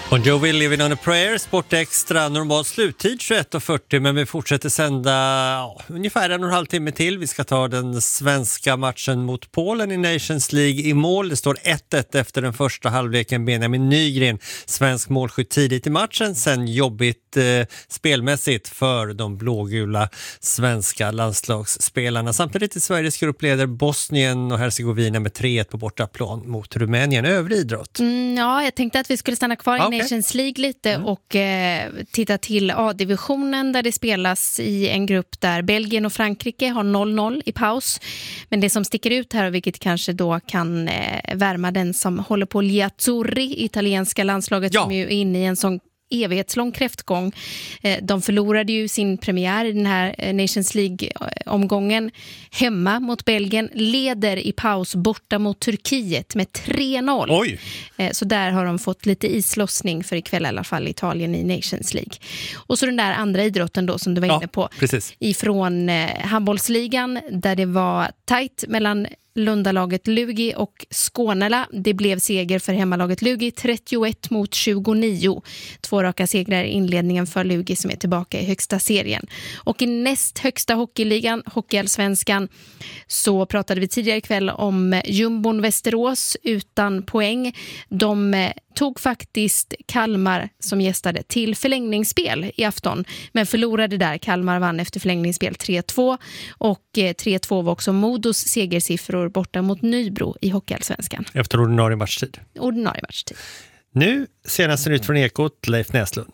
Bon Jovi, Living on a Prayer, Sport Extra, normal sluttid 21:40, men vi fortsätter sända ungefär 1,5 timme till. Vi ska ta den svenska matchen mot Polen i Nations League i mål. Det står 1-1 efter den första halvleken. Benjamin Nygren, svensk målskytt tidigt i matchen. Sen jobbigt spelmässigt för de blågula svenska landslagsspelarna. Samtidigt är Sveriges gruppledare Bosnien och Hercegovina med 3-1 på bortaplan mot Rumänien. Övrig idrott. Ja, jag tänkte att vi skulle stanna kvar i Nations League lite och titta till A-divisionen där det spelas i en grupp där Belgien och Frankrike har 0-0 i paus. Men det som sticker ut här, vilket kanske då kan värma den som håller på Gli Azzurri, italienska landslaget som ju är inne i en sån evighetslång kräftgång. De förlorade ju sin premiär i den här Nations League-omgången hemma mot Belgien, leder i paus borta mot Turkiet med 3-0. Oj. Så där har de fått lite islossning för ikväll i alla fall, Italien i Nations League. Och så den där andra idrotten då som du var inne på, precis. Ifrån handbollsligan där det var tajt mellan Lundalaget Lugi och Skånela. Det blev seger för hemmalaget Lugi 31-29. 2 raka segrar i inledningen för Lugi som är tillbaka i högsta serien. Och i näst högsta hockeyligan, Hockeyallsvenskan, så pratade vi tidigare ikväll om Jumbon Västerås utan poäng. De tog faktiskt Kalmar som gästade till förlängningsspel i afton, men förlorade där. Kalmar vann efter förlängningsspel 3-2 och 3-2 var också Modos segersiffror borta mot Nybro i Hockeyallsvenskan. Efter ordinarie matchtid. Ordinarie matchtid. Nu senaste nytt från Ekot, Leif Näslund.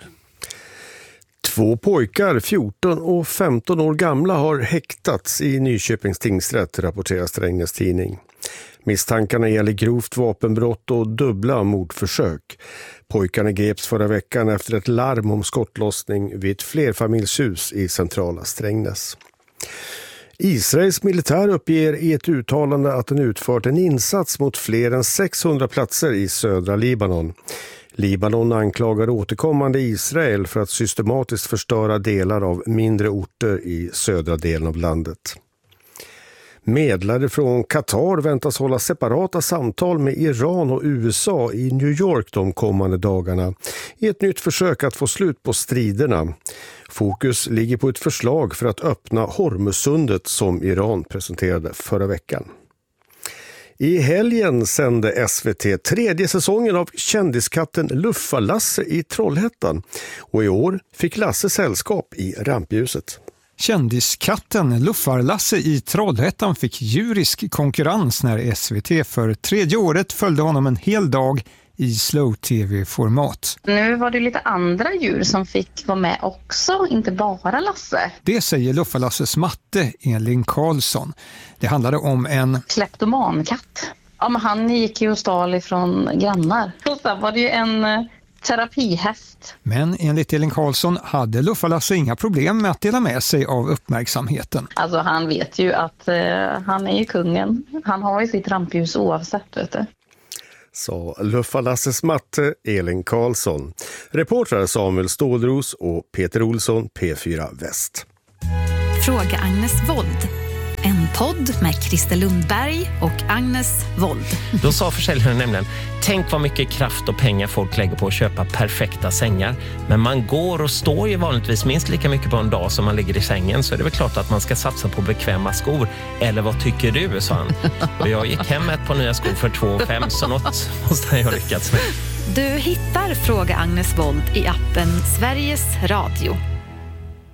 2 pojkar, 14 och 15 år gamla, har häktats i Nyköpings tingsrätt, rapporterar Strängnäs tidning. Misstankarna gäller grovt vapenbrott och dubbla mordförsök. Pojkarna greps förra veckan efter ett larm om skottlossning vid ett flerfamiljshus i centrala Strängnäs. Israels militär uppger i ett uttalande att den utfört en insats mot fler än 600 platser i södra Libanon. Libanon anklagar återkommande Israel för att systematiskt förstöra delar av mindre orter i södra delen av landet. Medlare från Qatar väntas hålla separata samtal med Iran och USA i New York de kommande dagarna i ett nytt försök att få slut på striderna. Fokus ligger på ett förslag för att öppna Hormuzsundet som Iran presenterade förra veckan. I helgen sände SVT 3:e säsongen av kändiskatten Luffa-Lasse i Trollhättan och i år fick Lasse sällskap i rampljuset. Kändiskatten Luffar-Lasse i Trollhättan fick djurisk konkurrens när SVT för 3:e året följde honom en hel dag i slow-tv-format. Nu var det lite andra djur som fick vara med också, inte bara Lasse. Det säger Luffar-Lasses matte Elin Karlsson. Det handlade om en kleptomankatt. Ja, men han gick ju och stal ifrån grannar. Och så var det ju en terapihäst. Men enligt Elin Karlsson hade Luffar-Lasse inga problem med att dela med sig av uppmärksamheten. Alltså han vet ju att han är ju kungen. Han har ju sitt rampljus oavsett, vet du. Så Luffa-Lasses matte Elin Karlsson. Reportrar Samuel Stålros och Peter Olsson, P4 Väst. Fråga Agnes Wold. En podd med Christer Lundberg och Agnes Wold. Då sa försäljaren nämligen: tänk vad mycket kraft och pengar folk lägger på att köpa perfekta sängar. Men man går och står ju vanligtvis minst lika mycket på en dag som man ligger i sängen. Så är det väl klart att man ska satsa på bekväma skor. Eller vad tycker du, sa han. Och jag gick hem med ett par nya skor för 2 500, så något måste jag lyckats med. Du hittar Fråga Agnes Wold i appen Sveriges Radio.